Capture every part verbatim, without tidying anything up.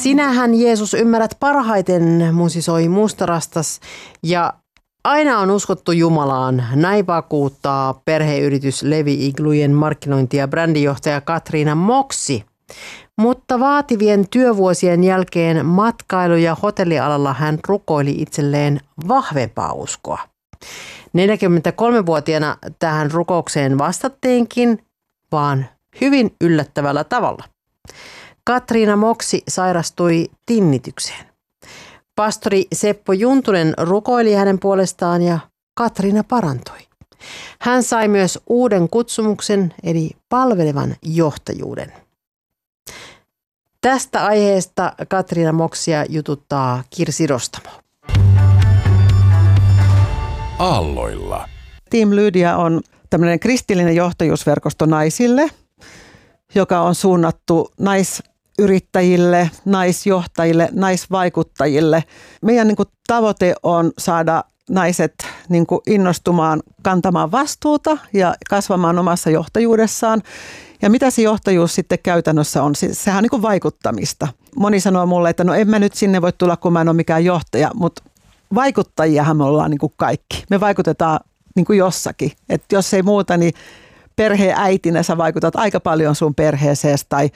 Sinähän Jeesus ymmärrät parhaiten, musisoi Mustarastas, ja aina on uskottu Jumalaan. Näin vakuuttaa perheyritys Levi Iglujen markkinointi- ja brändijohtaja Katriina Moksi. Mutta vaativien työvuosien jälkeen matkailu- ja hotellialalla hän rukoili itselleen vahvempaa uskoa. neljäkymmentäkolmevuotiaana tähän rukoukseen vastattiinkin, vaan hyvin yllättävällä tavalla. Katriina Moksi sairastui tinnitykseen. Pastori Seppo Juntunen rukoili hänen puolestaan ja Katriina parantui. Hän sai myös uuden kutsumuksen eli palvelevan johtajuuden. Tästä aiheesta Katriina Moksia jututtaa Kirsi Rostamo. Aalloilla. Team Lydia on tämmöinen kristillinen johtajuusverkosto naisille, joka on suunnattu naisyrittäjille, naisjohtajille, naisvaikuttajille. Meidän niin kuin, tavoite on saada naiset niin kuin, innostumaan kantamaan vastuuta ja kasvamaan omassa johtajuudessaan. Ja mitä se johtajuus sitten käytännössä on? Sehän on niin kuin vaikuttamista. Moni sanoo mulle, että no en mä nyt sinne voi tulla, kun mä en ole mikään johtaja, mutta vaikuttajiahan me ollaan niin kuin kaikki. Me vaikutetaan niin kuin jossakin. Että jos ei muuta, niin perheen äitinä sä vaikutat aika paljon sun perheeseesi tai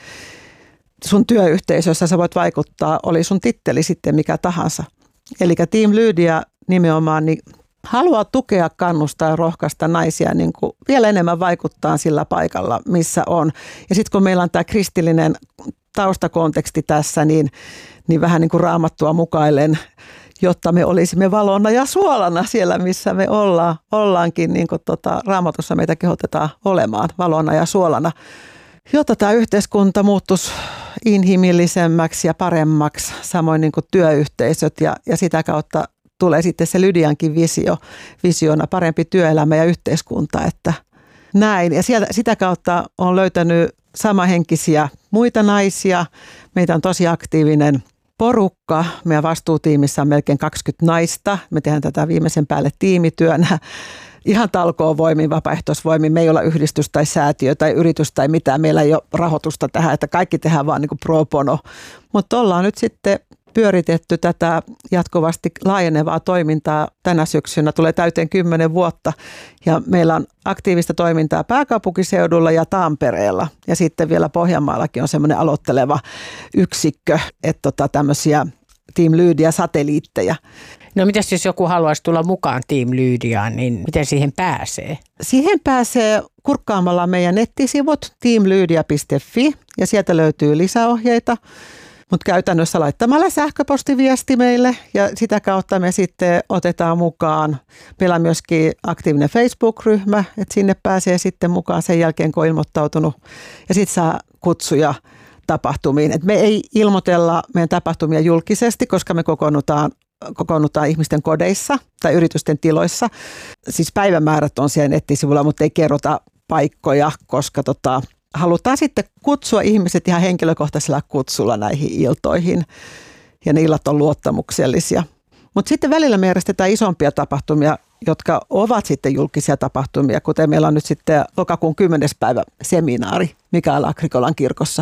sun työyhteisössä sä voit vaikuttaa, oli sun titteli sitten mikä tahansa. Eli Team Lydia nimenomaan niin haluaa tukea, kannustaa ja rohkaista naisia niin kuin vielä enemmän vaikuttaa sillä paikalla, missä on. Ja sitten kun meillä on tämä kristillinen taustakonteksti tässä, niin, niin vähän niin kuin Raamattua mukailen, jotta me olisimme valona ja suolana siellä, missä me ollaan, ollaankin, niin kuin tota, Raamatussa meitä kehotetaan olemaan valona ja suolana, jotta tämä yhteiskunta muuttuisi inhimillisemmäksi ja paremmaksi, samoin niin kuin työyhteisöt ja, ja sitä kautta tulee sitten se Lydiankin visio, visiona parempi työelämä ja yhteiskunta, että näin. Ja sieltä, sitä kautta on löytänyt samahenkisiä muita naisia. Meitä on tosi aktiivinen porukka. Meidän vastuutiimissä on melkein kaksikymmentä naista. Me tehdään tätä viimeisen päälle tiimityönä. Ihan talkoovoimin, vapaaehtoisvoimin. Me ei olla yhdistys tai säätiö tai yritys tai mitään. Meillä ei ole rahoitusta tähän, että kaikki tehdään vaan niin kuin pro bono. Mutta ollaan nyt sitten pyöritetty tätä jatkuvasti laajenevaa toimintaa. Tänä syksynä tulee täyteen kymmenen vuotta ja meillä on aktiivista toimintaa pääkaupunkiseudulla ja Tampereella. Ja sitten vielä Pohjanmaallakin on semmoinen aloitteleva yksikkö, että tota tämmöisiä Team Lydia-satelliitteja. No mitäs jos joku haluaisi tulla mukaan Team Lydiaan, niin miten siihen pääsee? Siihen pääsee kurkkaamalla meidän nettisivut team lydia piste fi ja sieltä löytyy lisäohjeita. Mutta käytännössä laittamalla sähköpostiviesti meille ja sitä kautta me sitten otetaan mukaan. Meillä on myöskin aktiivinen Facebook-ryhmä, että sinne pääsee sitten mukaan sen jälkeen, kun on ilmoittautunut. Ja sitten saa kutsuja tapahtumiin. Et me ei ilmoitella meidän tapahtumia julkisesti, koska me kokoonnutaan, kokoonnutaan ihmisten kodeissa tai yritysten tiloissa. Siis päivämäärät on siellä nettisivulla, mutta ei kerrota paikkoja, koska tota, halutaan sitten kutsua ihmiset ihan henkilökohtaisella kutsulla näihin iltoihin ja ne illat on luottamuksellisia. Mutta sitten välillä me järjestetään isompia tapahtumia, jotka ovat sitten julkisia tapahtumia, kuten meillä on nyt sitten lokakuun kymmenes päivä seminaari Mikael Agrikolan kirkossa.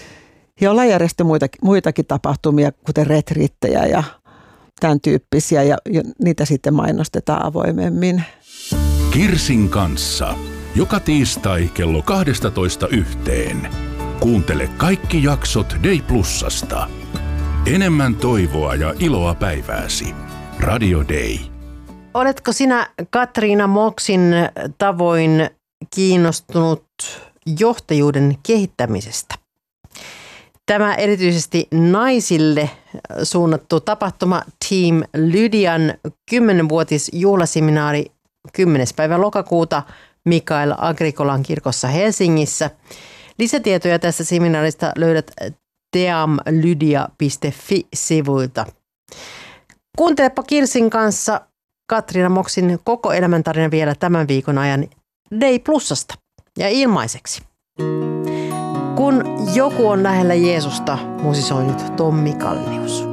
Ja ollaan järjestetty muitakin, muitakin tapahtumia, kuten retriittejä ja tämän tyyppisiä ja niitä sitten mainostetaan avoimemmin. Kirsin kanssa. Joka tiistai kello kaksitoista yhteen. Kuuntele kaikki jaksot Day Plusasta. Enemmän toivoa ja iloa päivääsi. Radio Day. Oletko sinä Katriina Moksin tavoin kiinnostunut johtajuuden kehittämisestä? Tämä erityisesti naisille suunnattu tapahtuma Team Lydian kymmenvuotisjuhlaseminaari kymmenes päivä lokakuuta Mikael Agrikolan kirkossa Helsingissä. Lisätietoja tästä seminaarista löydät team lydia piste fi-sivuilta. Kuuntelepa Kirsin kanssa Katriina Moksin koko elämäntarina vielä tämän viikon ajan Day Plusasta ja ilmaiseksi. Kun joku on lähellä Jeesusta, musisoi nyt Tommi Kalnius.